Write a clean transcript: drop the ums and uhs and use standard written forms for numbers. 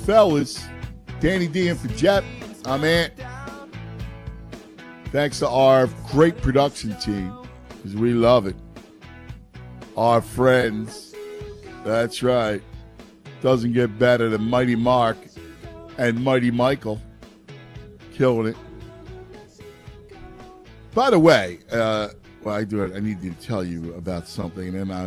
fellas. Danny D and for Jet. I'm Ant. Thanks to our great production team, because we love it. Our friends. That's right. Doesn't get better than Mighty Mark and Mighty Michael. Killing it. By the way, I need to tell you about something, and